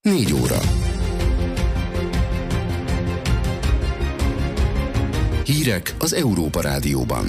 4 óra. Hírek az Európa Rádióban.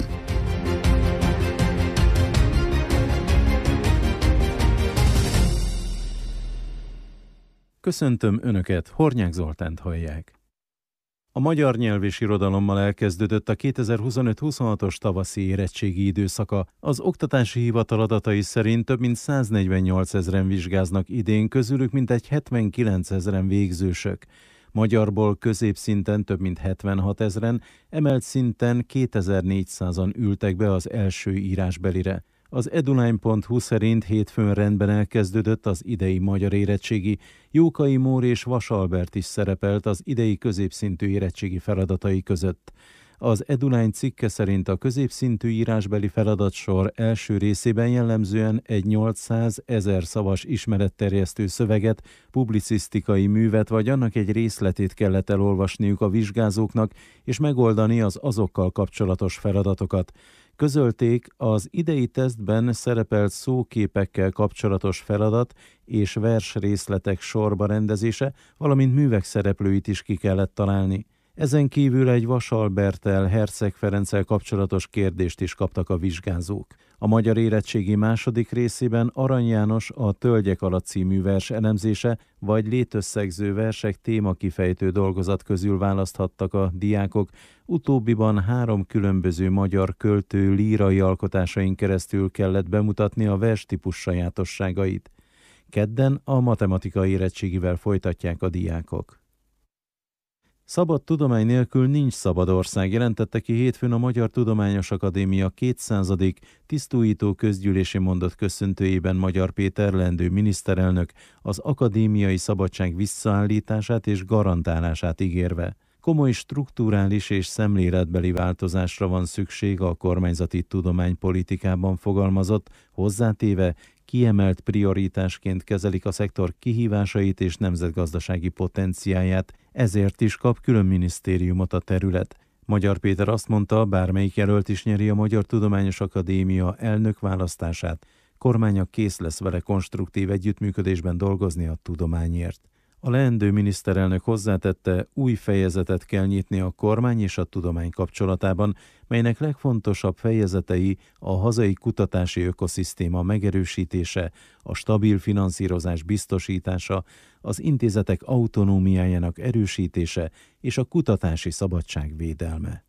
Köszöntöm Önöket, Hornyák Zoltánt hallják. A magyar nyelv és irodalommal elkezdődött a 2025-26-os tavaszi érettségi időszaka. Az Oktatási Hivatal adatai szerint több mint 148 000 vizsgáznak idén, közülük mintegy 79 000 végzősök. Magyarból középszinten több mint 76 000, emelt szinten 2400-an ültek be az első írásbelire. Az eduline.hu szerint hétfőn rendben elkezdődött az idei magyar érettségi. Jókai Mór és Vas Albert is szerepelt az idei középszintű érettségi feladatai között. Az Eduline cikke szerint a középszintű írásbeli feladatsor első részében jellemzően egy 800 000 szavas ismeretterjesztő szöveget, publicisztikai művet vagy annak egy részletét kellett elolvasniuk a vizsgázóknak és megoldani az azokkal kapcsolatos feladatokat. Közölték, az idei tesztben szerepelt szóképekkel kapcsolatos feladat és versrészletek sorba rendezése, valamint művek szereplőit is ki kellett találni. Ezen kívül egy Vas Alberttel, Herceg Ferenccel kapcsolatos kérdést is kaptak a vizsgázók. A magyar érettségi második részében Arany János a Tölgyek alatt című vers elemzése vagy létösszegző versek témakifejtő dolgozat közül választhattak a diákok. Utóbbiban 3 különböző magyar költő lírai alkotásain keresztül kellett bemutatni a verstípus sajátosságait. Kedden a matematika érettségivel folytatják a diákok. Szabad tudomány nélkül nincs szabad ország, jelentette ki hétfőn a Magyar Tudományos Akadémia 200. tisztújító közgyűlési mondat köszöntőjében Magyar Péter leendő miniszterelnök, az akadémiai szabadság visszaállítását és garantálását ígérve. Komoly strukturális és szemléletbeli változásra van szükség a kormányzati tudománypolitikában fogalmazott, hozzátéve, kiemelt prioritásként kezelik a szektor kihívásait és nemzetgazdasági potenciáját, ezért is kap külön minisztériumot a terület. Magyar Péter azt mondta, bármelyik jelölt is nyeri a Magyar Tudományos Akadémia elnök választását, kormánya kész lesz vele konstruktív együttműködésben dolgozni a tudományért. A leendő miniszterelnök hozzátette, új fejezetet kell nyitni a kormány és a tudomány kapcsolatában, melynek legfontosabb fejezetei a hazai kutatási ökoszisztéma megerősítése, a stabil finanszírozás biztosítása, az intézetek autonómiájának erősítése és a kutatási szabadság védelme.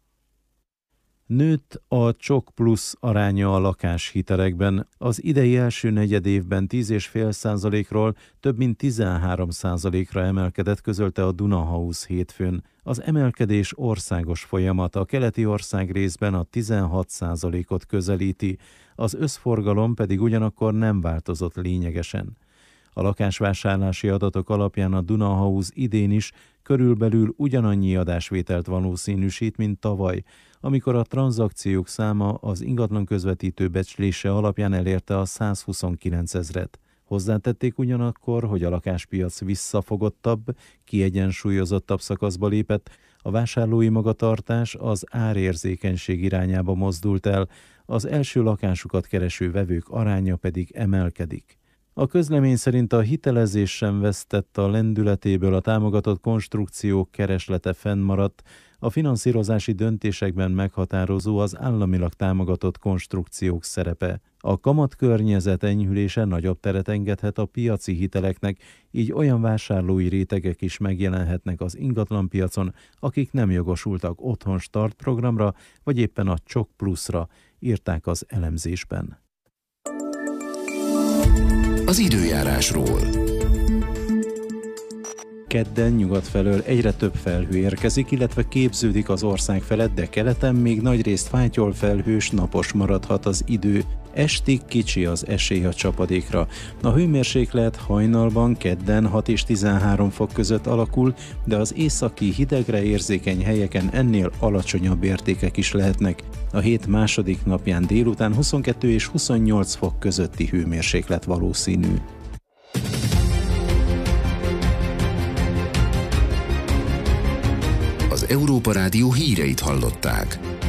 Nőtt a Csok Plusz aránya a lakáshitelekben. Az idei első negyedévben 10,5%-ról több mint 13%-ra emelkedett, közölte a Dunahouse hétfőn. Az emelkedés országos folyamat, a keleti ország részben a 16%-ot közelíti, az összforgalom pedig ugyanakkor nem változott lényegesen. A lakásvásárlási adatok alapján a Dunahouse idén is körülbelül ugyanannyi adásvételt valószínűsít, mint tavaly, amikor a tranzakciók száma az ingatlan közvetítő becslése alapján elérte a 129 000-et. Hozzátették ugyanakkor, hogy a lakáspiac visszafogottabb, kiegyensúlyozottabb szakaszba lépett, a vásárlói magatartás az árérzékenység irányába mozdult el, az első lakásukat kereső vevők aránya pedig emelkedik. A közlemény szerint a hitelezés sem vesztett a lendületéből, a támogatott konstrukciók kereslete fennmaradt, a finanszírozási döntésekben meghatározó az államilag támogatott konstrukciók szerepe. A kamatkörnyezet enyhülése nagyobb teret engedhet a piaci hiteleknek, így olyan vásárlói rétegek is megjelenhetnek az ingatlanpiacon, akik nem jogosultak Otthon Start programra, vagy éppen a Csok Pluszra, írták az elemzésben. Az időjárásról. Kedden nyugat felől egyre több felhő érkezik, illetve képződik az ország felett, de keleten még nagyrészt fátyol felhős, napos maradhat az idő. Estig kicsi az esély a csapadékra. A hőmérséklet hajnalban kedden 6 és 13 fok között alakul, de az északi hidegre érzékeny helyeken ennél alacsonyabb értékek is lehetnek. A hét második napján délután 22 és 28 fok közötti hőmérséklet valószínű. Az Európa Rádió híreit hallották.